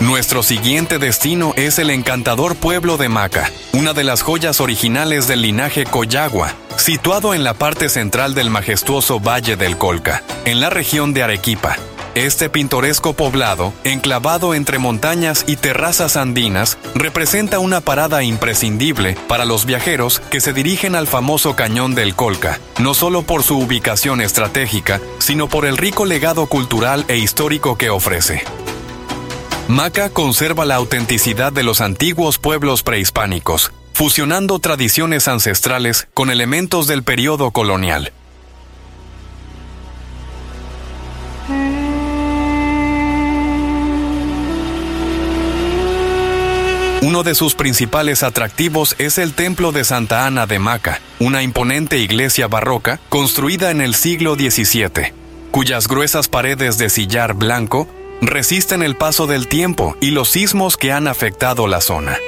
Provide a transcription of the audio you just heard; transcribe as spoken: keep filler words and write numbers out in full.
Nuestro siguiente destino es el encantador pueblo de Maca, una de las joyas originales del linaje Coyagua, situado en la parte central del majestuoso Valle del Colca, en la región de Arequipa. Este pintoresco poblado, enclavado entre montañas y terrazas andinas, representa una parada imprescindible para los viajeros que se dirigen al famoso Cañón del Colca, no solo por su ubicación estratégica, sino por el rico legado cultural e histórico que ofrece. Maca conserva la autenticidad de los antiguos pueblos prehispánicos, fusionando tradiciones ancestrales con elementos del periodo colonial. Uno de sus principales atractivos es el Templo de Santa Ana de Maca, una imponente iglesia barroca construida en el siglo diecisiete, cuyas gruesas paredes de sillar blanco resisten el paso del tiempo y los sismos que han afectado la zona.